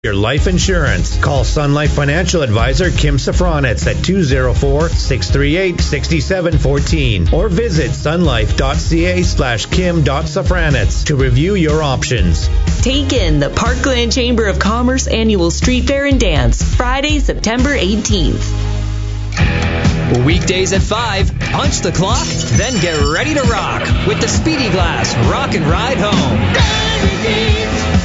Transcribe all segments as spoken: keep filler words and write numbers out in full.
your life insurance. Call Sun Life Financial Advisor Kim Safranitz at two oh four, six three eight, six seven one four or visit sunlife.ca slash kim.safranitz to review your options. Take in the Parkland Chamber of Commerce Annual Street Fair and Dance, Friday, September eighteenth. Weekdays at five, punch the clock, then get ready to rock with the Speedy Glass Rock and Ride Home.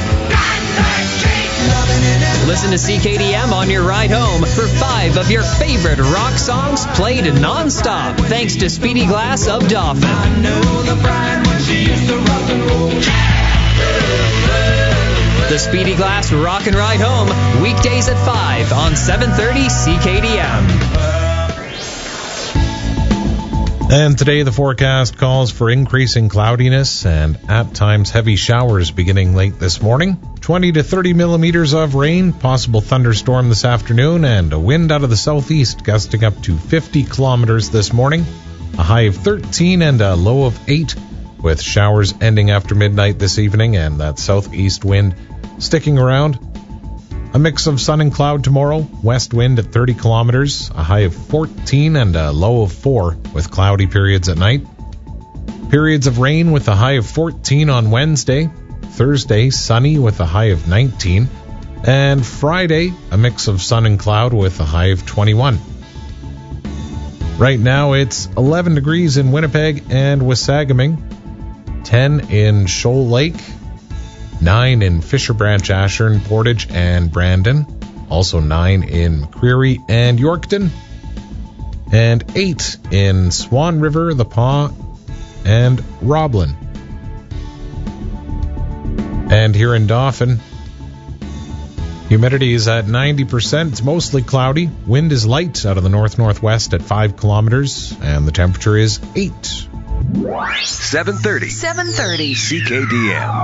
Listen to C K D M on your ride home for five of your favorite rock songs played non-stop, thanks to Speedy Glass of Dauphin. I know the bride when she used to rock and roll. The Speedy Glass Rock and Ride Home, weekdays at five on seven thirty C K D M. And today the forecast calls for increasing cloudiness and at times heavy showers beginning late this morning. twenty to thirty millimeters of rain, possible thunderstorm this afternoon, and a wind out of the southeast gusting up to fifty kilometers this morning. A high of thirteen and a low of eight, with showers ending after midnight this evening and that southeast wind sticking around. A mix of sun and cloud tomorrow, west wind at thirty kilometers, a high of fourteen and a low of four, with cloudy periods at night. Periods of rain with a high of fourteen on Wednesday. Thursday, sunny with a high of nineteen. And Friday, a mix of sun and cloud with a high of twenty-one. Right now it's eleven degrees in Winnipeg and Wasagaming, ten in Shoal Lake, nine in Fisher Branch, Ashern, Portage, and Brandon. Also nine in McCreary and Yorkton. And eight in Swan River, The Paw, and Roblin. And here in Dauphin, humidity is at ninety percent. It's mostly cloudy. Wind is light out of the north-northwest at five kilometers. And the temperature is eight. seven thirty. seven thirty. C K D M.